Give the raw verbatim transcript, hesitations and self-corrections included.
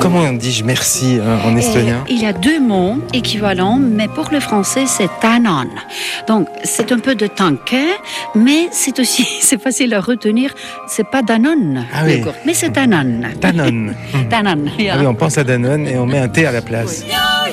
Comment dis-je merci hein, en estonien? Et il y a deux mots équivalents, mais pour le français, c'est tänan. Donc, c'est un peu de tanké, mais c'est aussi, c'est facile à retenir. C'est pas Danone, ah oui. mais c'est tänan. Danone. Tänan, yeah. Ah oui, on pense à Danone et on met un T à la place.